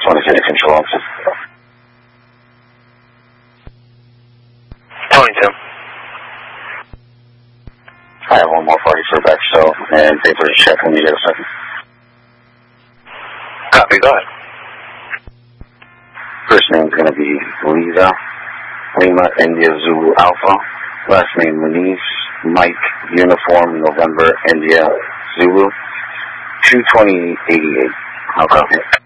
22 to control officer. 22. I have one more party for back show and paper to check when you get a second. Copy, go ahead. First name's going to be Lima India Zulu Alpha. Last name Muniz Mike Uniform November India Zulu 22088. How about it?